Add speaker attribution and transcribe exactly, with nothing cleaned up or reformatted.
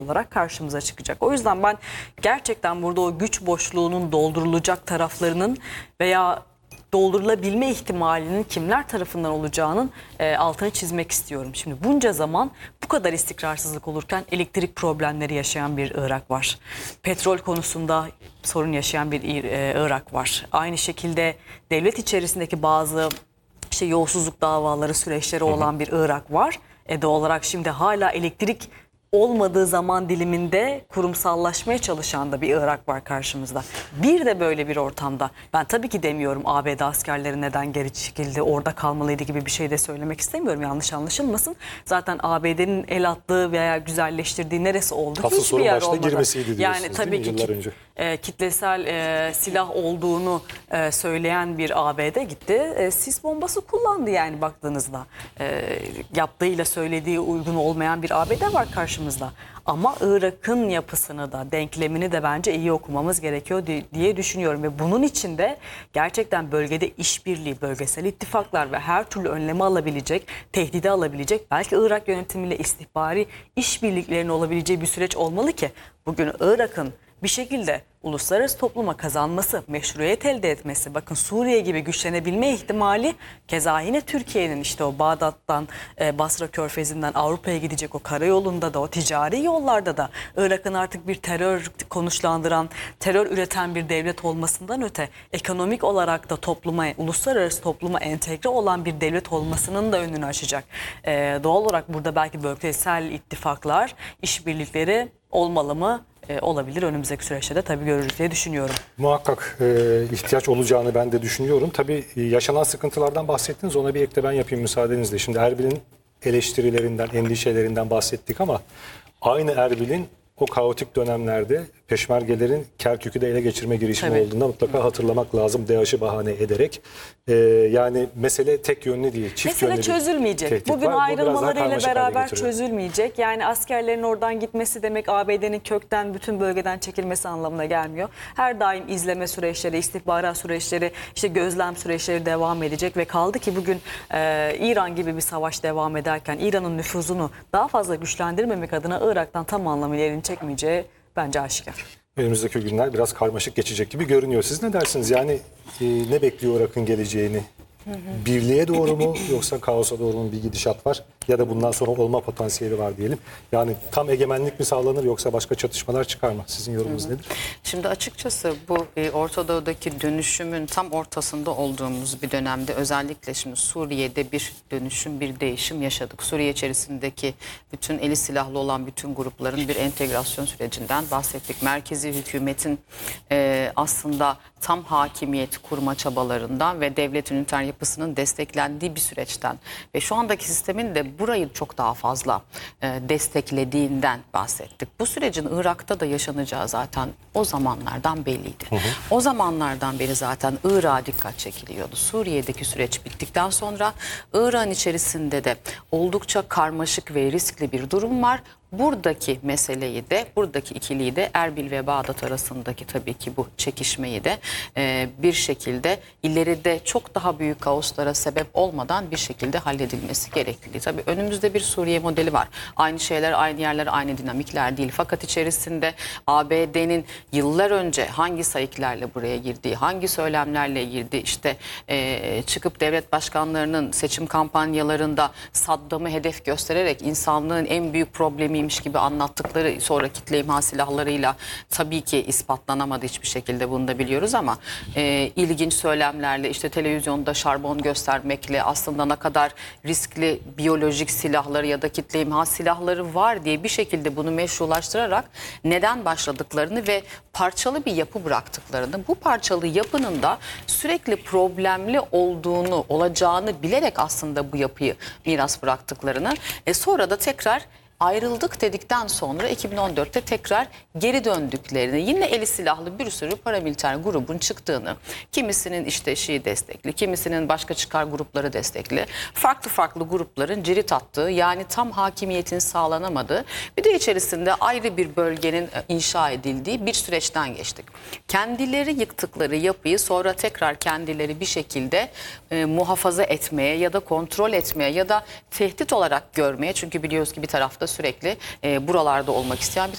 Speaker 1: olarak karşımıza çıkacak. O yüzden ben gerçekten burada o güç boşluğunun doldurulacak taraflarının veya doldurulabilme ihtimalinin kimler tarafından olacağının e, altını çizmek istiyorum. Şimdi bunca zaman bu kadar istikrarsızlık olurken elektrik problemleri yaşayan bir Irak var. Petrol konusunda sorun yaşayan bir e, Irak var. Aynı şekilde devlet içerisindeki bazı işte yolsuzluk davaları, süreçleri olan bir Irak var. E doğal olarak şimdi hala elektrik olmadığı zaman diliminde kurumsallaşmaya çalışan da bir Irak var karşımızda. Bir de böyle bir ortamda ben tabii ki demiyorum A B D askerleri neden geri çekildi, orada kalmalıydı gibi bir şey de söylemek istemiyorum, yanlış anlaşılmasın. Zaten A B D'nin el attığı veya güzelleştirdiği neresi oldu?
Speaker 2: Asıl
Speaker 1: Hiçbir yer olmadı.
Speaker 2: Girmesiydi diyorsunuz,
Speaker 1: yani tabii ki
Speaker 2: yıllar önce?
Speaker 1: E, kitlesel e, silah olduğunu e, söyleyen bir A B D gitti. E, sis bombası kullandı yani baktığınızda. E, yaptığıyla söylediği uygun olmayan bir A B D var karşımızda. Ama Irak'ın yapısını da, denklemini de bence iyi okumamız gerekiyor diye düşünüyorum. Ve bunun için de gerçekten bölgede işbirliği, bölgesel ittifaklar ve her türlü önlemi alabilecek, tehdidi alabilecek, belki Irak yönetimiyle istihbari işbirliklerinin olabileceği bir süreç olmalı ki bugün Irak'ın bir şekilde uluslararası topluma kazanması, meşruiyet elde etmesi, bakın Suriye gibi güçlenebilme ihtimali, keza yine Türkiye'nin işte o Bağdat'tan, e, Basra Körfezi'nden Avrupa'ya gidecek o karayolunda da, o ticari yollarda da Irak'ın artık bir terör konuşlandıran, terör üreten bir devlet olmasından öte ekonomik olarak da topluma, uluslararası topluma entegre olan bir devlet olmasının da önünü açacak. E, doğal olarak burada belki bölgesel ittifaklar, işbirlikleri olmalı mı? E, olabilir. Önümüzdeki süreçte de tabii görürüz diye düşünüyorum.
Speaker 2: Muhakkak e, ihtiyaç olacağını ben de düşünüyorum. Tabii e, yaşanan sıkıntılardan bahsettiniz. Ona bir ek de ben yapayım müsaadenizle. Şimdi Erbil'in eleştirilerinden, endişelerinden bahsettik ama aynı Erbil'in o kaotik dönemlerde Peşmergelerin Kerkük'ü de ele geçirme girişimi
Speaker 1: Tabii.
Speaker 2: olduğunda mutlaka hatırlamak lazım, DAEŞ'i bahane ederek. Ee, yani mesele tek yönlü değil, çift
Speaker 1: Mesele
Speaker 2: yönlü
Speaker 1: çözülmeyecek. Bugün
Speaker 2: var. Bu
Speaker 1: ayrılmalarıyla beraber çözülmeyecek. Yani askerlerin oradan gitmesi demek A B D'nin kökten bütün bölgeden çekilmesi anlamına gelmiyor. Her daim izleme süreçleri, istihbarat süreçleri, işte gözlem süreçleri devam edecek ve kaldı ki bugün e, İran gibi bir savaş devam ederken İran'ın nüfuzunu daha fazla güçlendirmemek adına Irak'tan tam anlamıyla elini çekmeyeceği bence aşikar.
Speaker 2: Önümüzdeki günler biraz karmaşık geçecek gibi görünüyor. Siz ne dersiniz? Yani e, ne bekliyor Irak'ın geleceğini? Hı hı. Birliğe doğru mu yoksa kaosa doğru mu bir gidişat var? Ya da bundan sonra olma potansiyeli var diyelim. Yani tam egemenlik mi sağlanır yoksa başka çatışmalar çıkar mı? Sizin yorumunuz hı hı. nedir?
Speaker 3: Şimdi açıkçası bu e, Orta Doğu'daki dönüşümün tam ortasında olduğumuz bir dönemde özellikle şimdi Suriye'de bir dönüşüm, bir değişim yaşadık. Suriye içerisindeki bütün eli silahlı olan bütün grupların bir entegrasyon sürecinden bahsettik. Merkezi hükümetin e, aslında tam hakimiyet kurma çabalarından ve devlet üniter yapısının desteklendiği bir süreçten ve şu andaki sistemin de burayı çok daha fazla e, desteklediğinden bahsettik. Bu sürecin Irak'ta da yaşanacağı zaten o zamanlardan belliydi. Hı hı. O zamanlardan beri zaten Irak'a dikkat çekiliyordu. Suriye'deki süreç bittikten sonra Irak'ın içerisinde de oldukça karmaşık ve riskli bir durum var. Buradaki meseleyi de, buradaki ikiliyi de Erbil ve Bağdat arasındaki tabii ki bu çekişmeyi de e, bir şekilde ileride çok daha büyük kaoslara sebep olmadan bir şekilde halledilmesi gerekli. Tabii önümüzde bir Suriye modeli var. Aynı şeyler, aynı yerler, aynı dinamikler değil. Fakat içerisinde A B D'nin yıllar önce hangi sayıklarla buraya girdiği, hangi söylemlerle girdi, işte e, çıkıp devlet başkanlarının seçim kampanyalarında Saddam'ı hedef göstererek insanlığın en büyük problemi gibi anlattıkları sonra kitle imha silahlarıyla tabii ki ispatlanamadı hiçbir şekilde, bunu da biliyoruz ama e, ilginç söylemlerle işte televizyonda şarbon göstermekle aslında ne kadar riskli biyolojik silahları ya da kitle imha silahları var diye bir şekilde bunu meşrulaştırarak neden başladıklarını ve parçalı bir yapı bıraktıklarını, bu parçalı yapının da sürekli problemli olduğunu, olacağını bilerek aslında bu yapıyı miras bıraktıklarını e, sonra da tekrar ayrıldık dedikten sonra iki bin on dörtte tekrar geri döndüklerini, yine eli silahlı bir sürü paramiliter grubun çıktığını, kimisinin işte Şii destekli, kimisinin başka çıkar grupları destekli, farklı farklı grupların cirit attığı, yani tam hakimiyetin sağlanamadığı, bir de içerisinde ayrı bir bölgenin inşa edildiği bir süreçten geçtik. Kendileri yıktıkları yapıyı sonra tekrar kendileri bir şekilde e, muhafaza etmeye ya da kontrol etmeye ya da tehdit olarak görmeye, çünkü biliyoruz ki bir tarafta sürekli e, buralarda olmak isteyen bir